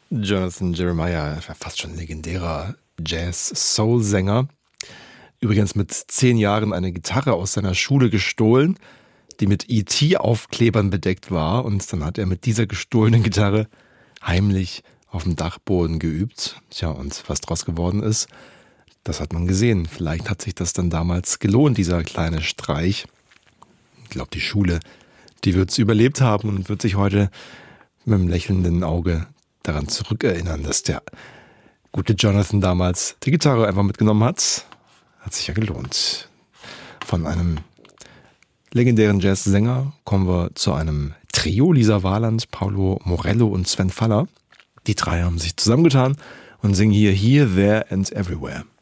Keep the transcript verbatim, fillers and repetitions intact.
Jonathan Jeremiah, fast schon legendärer Jazz-Soul-Sänger. Übrigens mit zehn Jahren eine Gitarre aus seiner Schule gestohlen, die mit E T-Aufklebern bedeckt war. Und dann hat er mit dieser gestohlenen Gitarre heimlich auf dem Dachboden geübt. Tja, und was draus geworden ist, das hat man gesehen. Vielleicht hat sich das dann damals gelohnt, dieser kleine Streich. Ich glaube, die Schule, die wird es überlebt haben und wird sich heute mit einem lächelnden Auge daran zurückerinnern, dass der gute Jonathan damals die Gitarre einfach mitgenommen hat. Hat sich ja gelohnt. Von einem legendären Jazzsänger kommen wir zu einem Trio, Lisa Warland, Paulo Morello und Sven Faller. Die drei haben sich zusammengetan und singen hier Here, There and Everywhere.